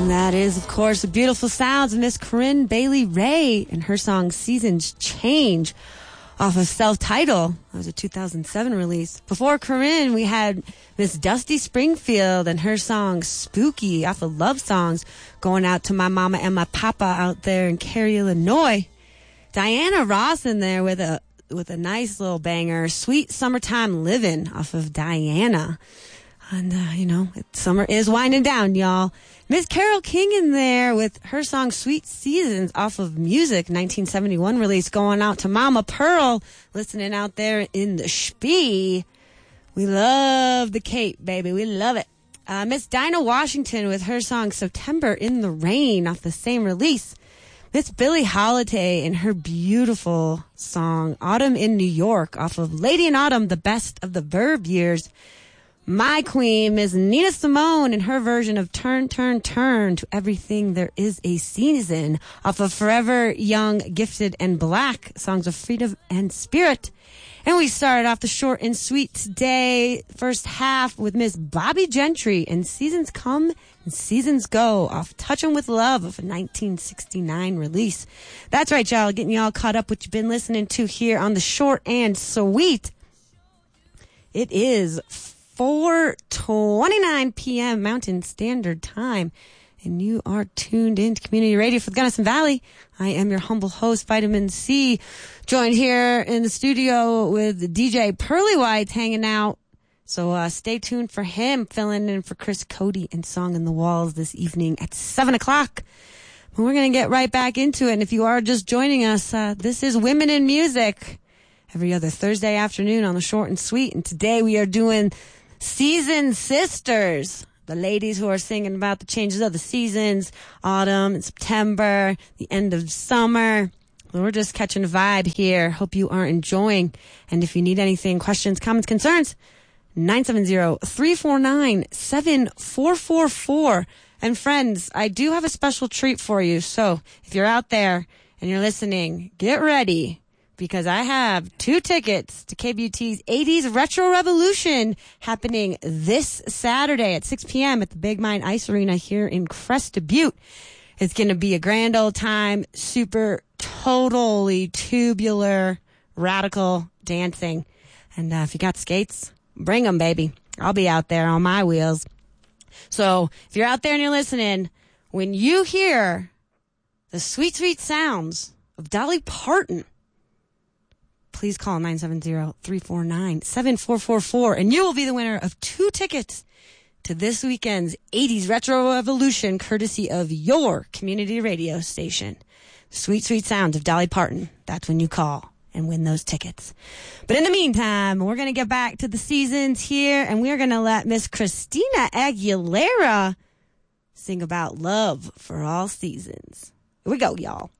That is, of course, the beautiful sounds of Miss Corinne Bailey Rae and her song Seasons Change off of Self-Title. That was a 2007 release. Before Corinne, we had Miss Dusty Springfield and her song Spooky off of Love Songs, going out to my mama and my papa out there in Cary, Illinois. Diana Ross in there with a nice little banger, Sweet Summertime Livin' off of Diana. And, summer is winding down, y'all. Miss Carole King in there with her song Sweet Seasons off of Music, 1971 release, going out to Mama Pearl, listening out there in the Spee. We love the Cape, baby. We love it. Miss Dinah Washington with her song September in the Rain off the same release. Miss Billie Holiday and her beautiful song Autumn in New York off of Lady in Autumn, the best of the Verve years. My queen, Miss Nina Simone, and her version of Turn, Turn, Turn to Everything There Is a Season off of Forever Young, Gifted, and Black, songs of freedom and spirit. And we started off the short and sweet today, first half, with Miss Bobby Gentry and Seasons Come and Seasons Go off Touchin' with Love of a 1969 release. That's right, y'all, getting y'all caught up what you've been listening to here on the short and sweet. It is 4:29 p.m. Mountain Standard Time, and you are tuned into Community Radio for the Gunnison Valley. I am your humble host, Vitamin C, joined here in the studio with DJ Pearly Whites hanging out. So stay tuned for him, filling in for Chris Cody and Song in the Walls this evening at 7 o'clock. But we're going to get right back into it, and if you are just joining us, this is Women in Music, every other Thursday afternoon on the short and sweet, and today we are doing Season Sisters, the ladies who are singing about the changes of the seasons, autumn and September, the end of summer. We're just catching a vibe here. Hope you are enjoying. And if you need anything, questions, comments, concerns, 970-349-7444. And friends, I do have a special treat for you. So if you're out there and you're listening, get ready, because I have 2 tickets to KBUT's 80s Retro Revolution happening this Saturday at 6 p.m. at the Big Mine Ice Arena here in Crest Butte. It's going to be a grand old time, super, totally tubular, radical dancing. And if you got skates, bring them, baby. I'll be out there on my wheels. So if you're out there and you're listening, when you hear the sweet, sweet sounds of Dolly Parton, please call 970-349-7444, and you will be the winner of 2 tickets to this weekend's 80s Retro Revolution, courtesy of your community radio station. Sweet, sweet sounds of Dolly Parton. That's when you call and win those tickets. But in the meantime, we're going to get back to the seasons here, and we're going to let Miss Christina Aguilera sing about love for all seasons. Here we go, y'all.